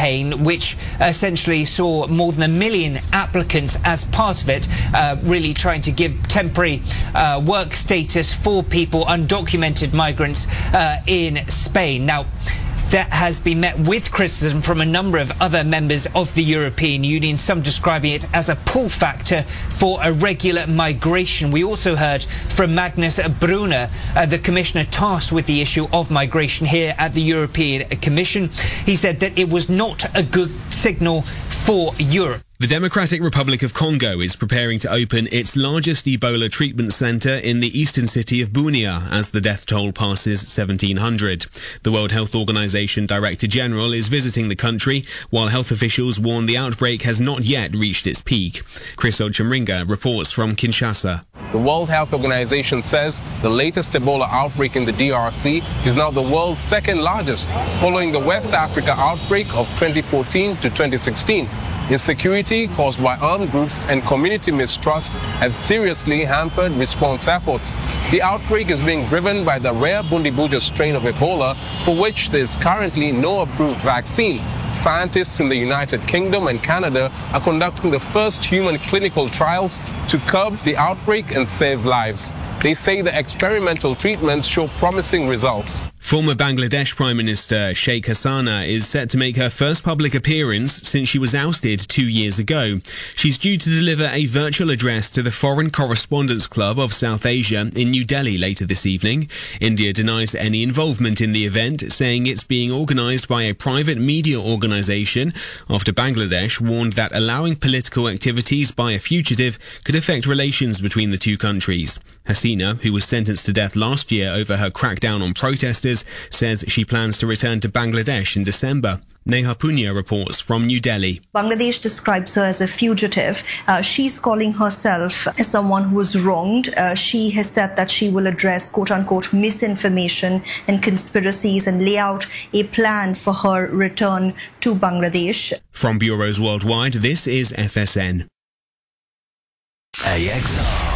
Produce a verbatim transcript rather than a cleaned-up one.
campaign, which essentially saw more than a million applicants as part of it, uh, really trying to give temporary uh, work status for people, undocumented migrants uh, in Spain. Now, that has been met with criticism from a number of other members of the European Union, some describing it as a pull factor for irregular migration. We also heard from Magnus Brunner, uh, the commissioner tasked with the issue of migration here at the European Commission. He said that it was not a good signal for Europe. The Democratic Republic of Congo is preparing to open its largest Ebola treatment centre in the eastern city of Bunia as the death toll passes seventeen hundred. The World Health Organization Director General is visiting the country, while health officials warn the outbreak has not yet reached its peak. Chris Ochemringa reports from Kinshasa. The World Health Organization says the latest Ebola outbreak in the D R C is now the world's second largest, following the West Africa outbreak of twenty fourteen to twenty sixteen. Insecurity caused by armed groups and community mistrust have seriously hampered response efforts. The outbreak is being driven by the rare Bundibujo strain of Ebola, for which there is currently no approved vaccine. Scientists in the United Kingdom and Canada are conducting the first human clinical trials to curb the outbreak and save lives. They say the experimental treatments show promising results. Former Bangladesh Prime Minister Sheikh Hasina is set to make her first public appearance since she was ousted two years ago. She's due to deliver a virtual address to the Foreign Correspondents Club of South Asia in New Delhi later this evening. India denies any involvement in the event, saying it's being organised by a private media organisation after Bangladesh warned that allowing political activities by a fugitive could affect relations between the two countries. Hasina, who was sentenced to death last year over her crackdown on protesters, says she plans to return to Bangladesh in December. Neha Punya reports from New Delhi. Bangladesh describes her as a fugitive. Uh, she's calling herself as someone who was wronged. Uh, she has said that she will address quote-unquote misinformation and conspiracies and lay out a plan for her return to Bangladesh. From bureaus worldwide, this is F S N. A X R.